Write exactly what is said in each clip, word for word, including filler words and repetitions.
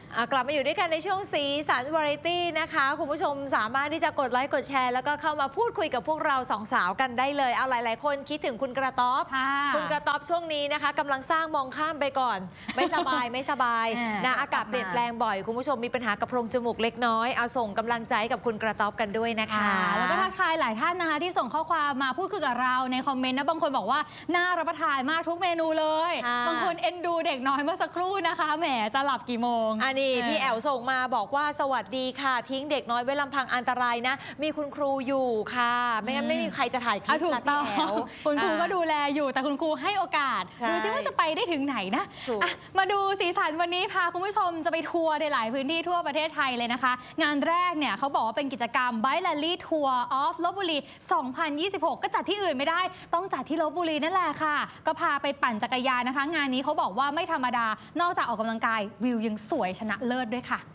กลับมาอยู่ด้วยกันในช่วงสีสันวาไรตี้นะคะคุณผู้ชมสามารถที่จะกดไลค์กดแชร์แล้วก็เข้ามาพูดคุยกับพวกเราสองสาวกันได้เลยเอาหลายๆคนคิดถึงคุณกระต๊อบคุณกระต๊อบช่วงนี้นะคะกำลังสร้างมองข้ามไปก่อนไม่สบายไม่สบายนะอากาศเปลี่ยนแปลงบ่อยคุณผู้ชมมีปัญหากับโพรงจมูกเล็กน้อยเอาส่งกำลังใจกับคุณกระต๊อบกันด้วยนะคะแล้วก็ทักทายหลายท่านนะคะที่ส่งข้อความมาพูดคุยกับเราในคอมเมนต์นะบางคนบอกว่าน่ารับประทานมากทุกเมนูเลยบางคนเอ็นดูเด็กน้อยเมื่อสักครู่นะคะแหมจะหลับกี่โมงอันนี้พี่แอลส่งมาบอกว่าสวัสดีค่ะทิ้งเด็กน้อยไว้ลำพังอันตรายนะมีคุณครูอยู่ค่ะไม่งั้นไม่มีใครจะถ่ายคลิปนะพี่แอลคุณครูก็ดูแลอยู่แต่คุณครูให้โอกาสดูซิว่าจะไปได้ถึงไหนนะมาดูสีสันวันนี้พาคุณผู้ชมจะไปทัวร์ในหลายพื้นที่ทั่วประเทศไทยเลยนะคะงานแรกเนี่ยเขาบอกว่าเป็นกิจกรรม Bike Rally Tour of ลพบุรีสองพันยี่สิบหกก็จัดที่อื่นไม่ได้ต้องจัดที่ลพบุรีนั่นแหละค่ะก็พาไปปั่นจักรยานนะคะงานนี้เขาบอกว่าไม่ธรรมดานอกจากออกกำลังกายวิวยังสวยชนะเลิศด้วยค่ะ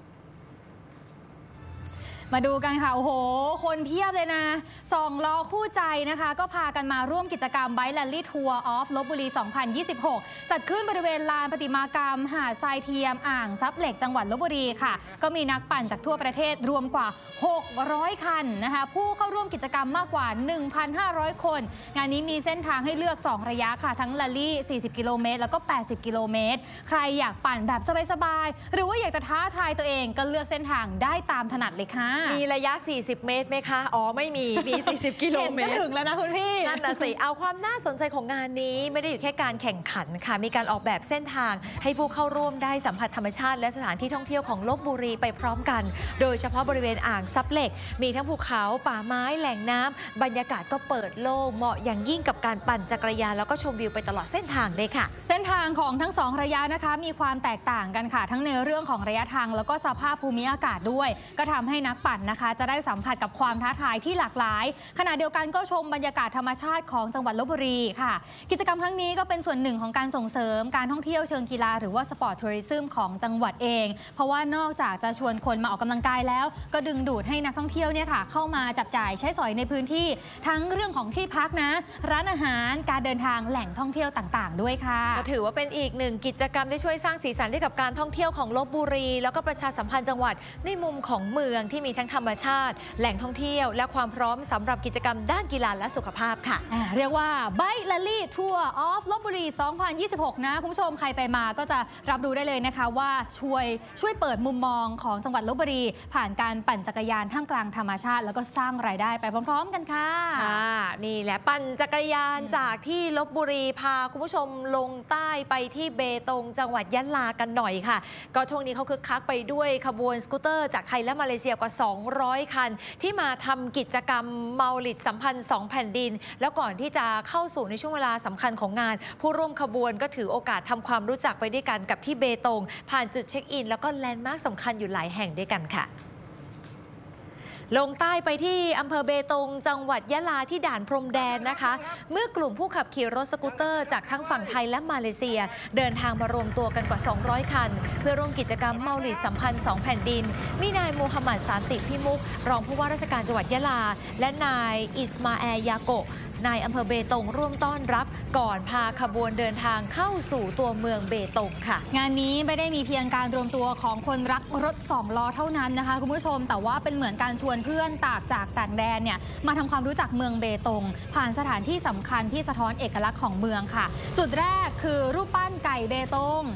มาดูกันค่ะโอ้โหคนเพียบเลยนะสองล้อคู่ใจนะคะก็พากันมาร่วมกิจกรรม Bike Rally Tour of ลพบุรีสองพันยี่สิบหกจัดขึ้นบริเวณลานประติมากรรมหาดทรายเทียมอ่างซับเหล็กจังหวัดลพบุรีค่ะก็มีนักปั่นจากทั่วประเทศรวมกว่าหกร้อยคันนะคะผู้เข้าร่วมกิจกรรมมากกว่า หนึ่งพันห้าร้อย คนงานนี้มีเส้นทางให้เลือกสองระยะค่ะทั้ง Rally สี่สิบกิโลเมตรแล้วก็แปดสิบกิโลเมตรใครอยากปั่นแบบสบายๆหรือว่าอยากจะท้าทายตัวเองก็เลือกเส้นทางได้ตามถนัดเลยค่ะมีระยะสี่สิบเมตรไหมคะอ๋อไม่มีมีสี่สิบกิโลเมตรก็ถึงแล้วนะคุณพี่นั่นน่ะสิเอาความน่าสนใจของงานนี้ไม่ได้อยู่แค่การแข่งขันค่ะมีการออกแบบเส้นทางให้ผู้เข้าร่วมได้สัมผัสธรรมชาติและสถานที่ท่องเที่ยวของลพบุรีไปพร้อมกันโดยเฉพาะบริเวณอ่างซับเหล็กมีทั้งภูเขาป่าไม้แหล่งน้ำบรรยากาศก็เปิดโล่งเหมาะอย่างยิ่งกับการปั่นจักรยานแล้วก็ชมวิวไปตลอดเส้นทางเลยค่ะเส้นทางของทั้งสองระยะนะคะมีความแตกต่างกันค่ะทั้งในเรื่องของระยะทางแล้วก็สภาพภูมิอากาศด้วยก็ทำให้นักปั่นนะคะจะได้สัมผัสกับความท้าทายที่หลากหลายขณะเดียวกันก็ชมบรรยากาศธรรมชาติของจังหวัดลพบุรีค่ะกิจกรรมครั้งนี้ก็เป็นส่วนหนึ่งของการส่งเสริมการท่องเที่ยวเชิงกีฬาหรือว่าสปอร์ตทัวริซึมของจังหวัดเองเพราะว่านอกจากจะชวนคนมาออกกำลังกายแล้วก็ดึงดูดให้นักท่องเที่ยวเนี่ยค่ะเข้ามาจับจ่ายใช้สอยในพื้นที่ทั้งเรื่องของที่พักนะร้านอาหารการเดินทางแหล่งท่องเที่ยวต่างๆด้วยค่ะก็ถือว่าเป็นอีกหนึ่งกิจกรรมที่ช่วยสร้างสีสันให้กับการท่องเที่ยวของลพบุรีแล้วก็ประชาสัมพันธ์จังหวัดในมุมของเมืองที่มีทั้งธรรมชาติแหล่งท่องเที่ยวและความพร้อมสำหรับกิจกรรมด้านกีฬาและสุขภาพค่ะเรียกว่า Bike Rally Tour of ลพบุรีสองพันยี่สิบหกนะคุณผู้ชมใครไปมาก็จะรับรู้ได้เลยนะคะว่าช่วยช่วยเปิดมุมมองของจังหวัดลพบุรีผ่านการปั่นจักรยานท่ามกลางธรรมชาติแล้วก็สร้างรายได้ไปพร้อมๆกันค่ะค่ะนี่แหละปั่นจักรยานจากที่ลพบุรีพาคุณผู้ชมลงใต้ไปที่เบตงจังหวัดยะลากันหน่อยค่ะก็ช่วงนี้เขาคึกคักไปด้วยขบวนสกูตเตอร์จากไทยและมาเลเซียกว่าสองร้อยคันที่มาทำกิจกรรมเมาลิดสัมพันธ์สองแผ่นดินแล้วก่อนที่จะเข้าสู่ในช่วงเวลาสำคัญของงานผู้ร่วมขบวนก็ถือโอกาสทำความรู้จักไปด้วยกันกับที่เบตงผ่านจุดเช็คอินแล้วก็แลนด์มาร์คสำคัญอยู่หลายแห่งด้วยกันค่ะลงใต้ไปที่อำเภอเบตงจังหวัดยะลาที่ด่านพรมแดนนะคะเมื่อกลุ่มผู้ขับขี่รถสกูตเตอร์จากทั้งฝั่งไทยและมาเลเซียเดินทางมารวมตัวกันกว่าสองร้อยคันเพื่อร่วมกิจกรรมเมาลิดสัมพันธ์สองแผ่นดินมีนายมูฮัมหมัดสานติพิมุกรองผู้ว่าราชการจังหวัดยะลาและนายอิสมาแอลยาโกะนายอำเภอเบตงร่วมต้อนรับก่อนพาขบวนเดินทางเข้าสู่ตัวเมืองเบตงค่ะงานนี้ไม่ได้มีเพียงการรวมตัวของคนรักรถสองล้อเท่านั้นนะคะคุณผู้ชมแต่ว่าเป็นเหมือนการชวนเพื่อนตากจากต่างแดนเนี่ยมาทำความรู้จักเมืองเบตงผ่านสถานที่สำคัญที่สะท้อนเอกลักษณ์ของเมืองค่ะจุดแรกคือรูปปั้นไก่เบตง